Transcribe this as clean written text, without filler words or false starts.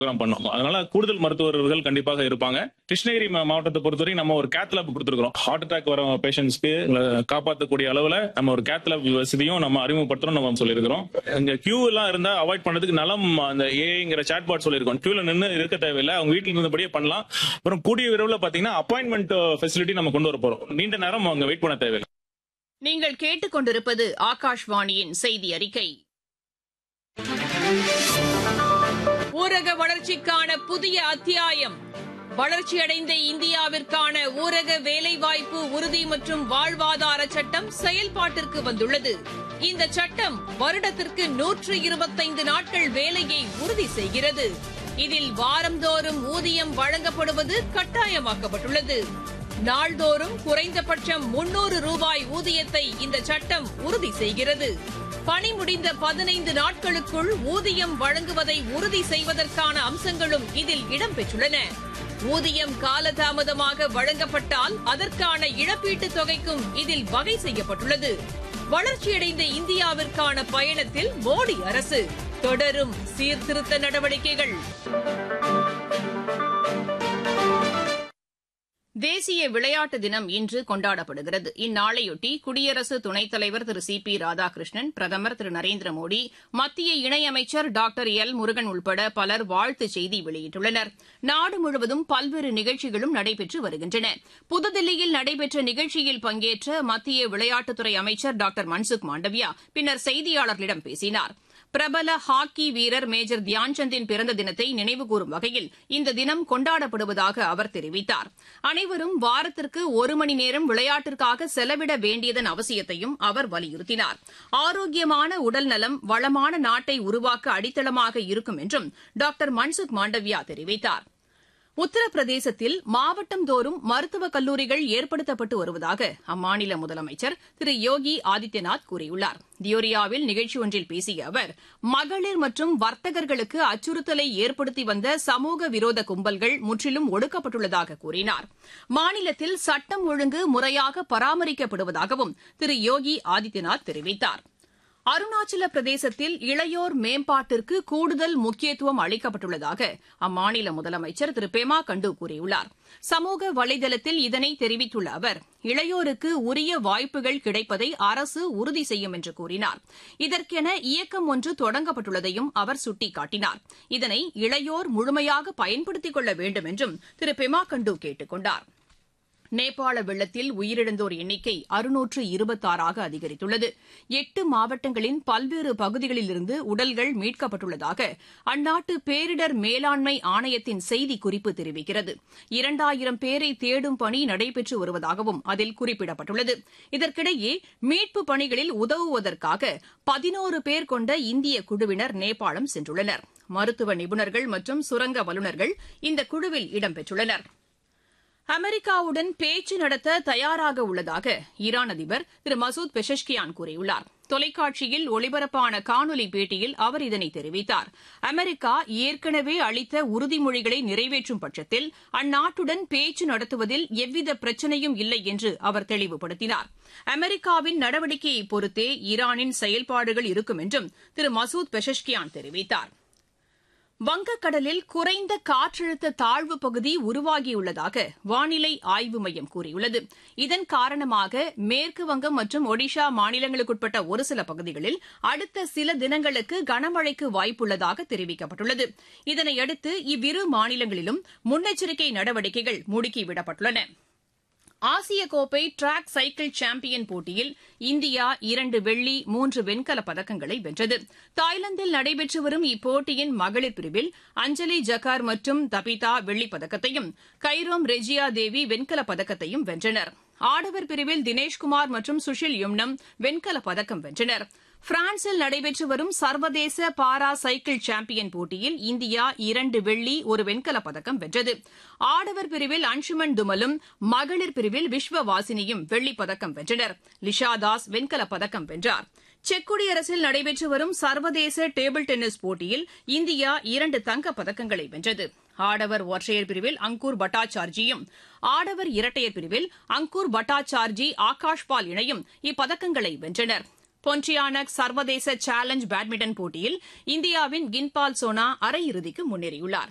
பண்ணோம். அதனால கூடுதல் மருத்துவர்கள் கண்டிப்பாக இருப்பாங்க. கிருஷ்ணகிரி மாவட்டத்தை பொறுத்தவரை நம்ம ஒரு கேத் லேப் கொடுத்திருக்கிறோம். ஹார்ட் அட்டாக் வர பேஷண்ட்ஸ்க்கு காப்பாற்றக்கூடிய அளவுல நம்ம ஒரு கேத் லேப் வசதியும் நம்ம அறிமுகப்படுத்துறோம் நம்ம சொல்லியிருக்கிறோம். இங்க கியூ எல்லாம் இருந்தா அவாய்ட் பண்றதுக்கு நலம் அந்த ஏஐங்கிற சாட்பாட் சொல்லியிருக்கோம். கியூல நின்று இருக்க தேவையில்லை, அவங்க வீட்டில் இருந்தபடியே பண்ணலாம். அப்புறம் கூடிய விரைவில் பாத்தீங்கன்னா அப்பாயின்மெண்ட் ஃபெசிலிட்டி நம்ம கொண்டு வர போறோம். நீண்ட நேரம் அவங்க வெயிட் பண்ண தேவையில்லை. நீங்கள் கேட்டுக்கொண்டிருப்பது ஆகாஷ்வாணியின் செய்தி அறிக்கை. ஊரக வளர்ச்சிக்கான புதிய அத்தியாயம். வளர்ச்சியடைந்த இந்தியாவிற்கான ஊரக வேலைவாய்ப்பு உறுதி மற்றும் வாழ்வாதார சட்டம் செயல்பாட்டிற்கு வந்துள்ளது. இந்த சட்டம் வருடத்திற்கு 125 நாட்கள் வேலையை உறுதி செய்கிறது. இதில் வாரந்தோறும் ஊதியம் வழங்கப்படுவது கட்டாயமாக்கப்பட்டுள்ளது. நாள்தோறும் குறைந்தபட்சம் 300 ரூபாய் ஊதியத்தை இந்த சட்டம் உறுதி செய்கிறது. பணி முடிந்த 15 நாட்களுக்குள் ஊதியம் வழங்குவதை உறுதி செய்வதற்கான அம்சங்களும் இதில் இடம்பெற்றுள்ளன. ஊதியம் காலதாமதமாக வழங்கப்பட்டால் அதற்கான இழப்பீட்டுத் தொகைக்கும் இதில் வகை செய்யப்பட்டுள்ளது. வளர்ச்சியடைந்த இந்தியாவிற்கான பயணத்தில் மோடி அரசு தொடரும் சீர்திருத்த நடவடிக்கைகள். தேசிய விளையாட்டு தினம் இன்று கொண்டாடப்படுகிறது. இந்நாளையொட்டி குடியரசு துணைத் தலைவர் திரு சி.பி. ராதாகிருஷ்ணன், பிரதமர் திரு நரேந்திர மோடி, மத்திய இணையமைச்சர் டாக்டர் எல். முருகன் உட்பட பலர் வாழ்த்துச் செய்தி வெளியிட்டுள்ளனர். நாடு முழுவதும் பல்வேறு நிகழ்ச்சிகளும் நடைபெற்று வருகின்றன. புதுதில்லியில் நடைபெற்ற நிகழ்ச்சியில் பங்கேற்ற மத்திய விளையாட்டுத்துறை அமைச்சர் டாக்டர் மன்சுக் மாண்டவியா பின்னர் செய்தியாளர்களிடம் பேசினார். பிரபல ஹாக்கி வீரர் மேஜர் தியான்சந்தின் பிறந்த தினத்தை நினைவுகூரும் வகையில் இந்த தினம் கொண்டாடப்படுவதாக அவர் தெரிவித்தார். அனைவரும் வாரத்திற்கு 1 மணி நேரம் விளையாட்டிற்காக செலவிட வேண்டியதன் அவசியத்தையும் அவர் வலியுறுத்தினார். ஆரோக்கியமான உடல்நலம் வளமான நாட்டை உருவாக்க அடித்தளமாக இருக்கும் என்றும் டாக்டர் மன்சுக் மாண்டவியா தெரிவித்தார். உத்தரப்பிரதேசத்தில் மாவட்டந்தோறும் மருத்துவக் கல்லூரிகள் ஏற்படுத்தப்பட்டு வருவதாக அம்மாநில முதலமைச்சர் திரு யோகி ஆதித்யநாத் கூறியுள்ளார். தியோரியாவில் நிகழ்ச்சி ஒன்றில் பேசிய அவர், மகளிர் மற்றும் வர்த்தகர்களுக்கு அச்சுறுத்தலை ஏற்படுத்தி வந்த சமூக விரோத கும்பல்கள் முற்றிலும் ஒடுக்கப்பட்டுள்ளதாக கூறினார். மாநிலத்தில் சட்டம் ஒழுங்கு முறையாக பராமரிக்கப்படுவதாகவும் திரு யோகி ஆதித்யநாத் தெரிவித்தார். அருணாச்சல பிரதேசத்தில் இளையோர் மேம்பாட்டிற்கு கூடுதல் முக்கியத்துவம் அளிக்கப்பட்டுள்ளதாக அம்மாநில முதலமைச்சர் திரு பெமா கண்டு கூறியுள்ளார். சமூக வலைதளத்தில் இதனை தெரிவித்துள்ள அவர், இளையோருக்கு உரிய வாய்ப்புகள் கிடைப்பதை அரசு உறுதி செய்யும் என்று கூறினார். இதற்கென இயக்கம் ஒன்று தொடங்கப்பட்டுள்ளதையும் அவர் சுட்டிக்காட்டினார். இதனை இளையோர் முழுமையாக பயன்படுத்திக் கொள்ள வேண்டும் என்றும் திரு பெமா கண்டு கேட்டுக் கொண்டார். நேபாள வெள்ளத்தில் உயிரிழந்தோர் எண்ணிக்கை 626 அதிகரித்துள்ளது. 8 மாவட்டங்களின் பல்வேறு பகுதிகளிலிருந்து உடல்கள் மீட்கப்பட்டுள்ளதாக அந்நாட்டு பேரிடர் மேலாண்மை ஆணையத்தின் செய்திக்குறிப்பு தெரிவிக்கிறது. 2000 பேரை தேடும் பணி நடைபெற்று வருவதாகவும் அதில் குறிப்பிடப்பட்டுள்ளது. இதற்கிடையே மீட்புப் பணிகளில் உதவுவதற்காக 11 பேர் கொண்ட இந்திய குழுவினர் நேபாளம் சென்றுள்ளனர். மருத்துவ நிபுணர்கள் மற்றும் சுரங்க வல்லுநர்கள் இந்த குழுவில் இடம்பெற்றுள்ளனர். அமெரிக்காவுடன் பேச்சு நடத்த தயாராக உள்ளதாக ஈரான் அதிபர் திரு மசூத் பெஷஷ்கியான் கூறியுள்ளார். தொலைக்காட்சியில் ஒளிபரப்பான காணொலி பேட்டியில் அவர் இதனை தெரிவித்தார். அமெரிக்கா ஏற்கனவே அளித்த உறுதிமொழிகளை நிறைவேற்றும் பட்சத்தில் அந்நாட்டுடன் பேச்சு நடத்துவதில் எவ்வித பிரச்சினையும் இல்லை என்று அவர் தெளிவுபடுத்தினார். அமெரிக்காவின் நடவடிக்கையை பொறுத்தே ஈரானின் செயல்பாடுகள் இருக்கும் என்றும் திரு மசூத் பெஷஷ்கியான் தெரிவித்தார். வங்கக்கடலில் குறைந்த காற்றழுத்த தாழ்வு பகுதி உருவாகியுள்ளதாக வானிலை ஆய்வு மையம் கூறியுள்ளது. இதன் காரணமாக மேற்குவங்கம் மற்றும் ஒடிஷா மாநிலங்களுக்குட்பட்ட ஒரு சில பகுதிகளில் அடுத்த சில தினங்களுக்கு கனமழைக்கு வாய்ப்புள்ளதாக தெரிவிக்கப்பட்டுள்ளது. இதனையடுத்து இவ்விரு மாநிலங்களிலும் முன்னெச்சரிக்கை நடவடிக்கைகள் முடுக்கிவிடப்பட்டுள்ளன. ஆசிய கோப்பை டிராக் சைக்கிள் சாம்பியன் போட்டியில் இந்தியா 2 வெள்ளி 3 வெண்கலப் பதக்கங்களை வென்றது. தாய்லாந்தில் நடைபெற்று வரும் இப்போட்டியின் மகளிர் பிரிவில் அஞ்சலி ஜக்கார் மற்றும் தபிதா வெள்ளிப் பதக்கத்தையும் கைரோம் ரெஜியா தேவி வெண்கலப் பதக்கத்தையும் வென்றனர். ஆடவர் பிரிவில் தினேஷ்குமார் மற்றும் சுஷில் யும்னம் வெண்கலப் பதக்கம் வென்றனர். பிரான்சில் நடைபெற்று வரும் சர்வதேச பாரா சைக்கிள் சாம்பியன் போட்டியில் இந்தியா 2 வெள்ளி 1 வெண்கலப் பதக்கம் வென்றது. ஆடவர் பிரிவில் அன்சுமன் துமலும் மகளிர் பிரிவில் விஸ்வவாசினியும் வெள்ளிப் பதக்கம் வென்றனர். லிஷா தாஸ் வெண்கலப் பதக்கம் வென்றார். செக் குடியரசில் நடைபெற்று வரும் சர்வதேச டேபிள் டென்னிஸ் போட்டியில் இந்தியா 2 தங்கப் பதக்கங்களை வென்றது. ஆடவர் ஒற்றையர் பிரிவில் அங்கூர் பட்டாச்சார்ஜியும் ஆடவர் இரட்டையர் பிரிவில் அங்கூர் பட்டாச்சார்ஜி ஆகாஷ்பால் இணையும் இப்பதக்கங்களை வென்றனர். பொன்டியானக் சர்வதேச சேலஞ்ச் பேட்மிண்டன் போட்டியில் இந்தியாவின் கின்பால் சோனா அரையிறுதிக்கு முன்னேறியுள்ளார்.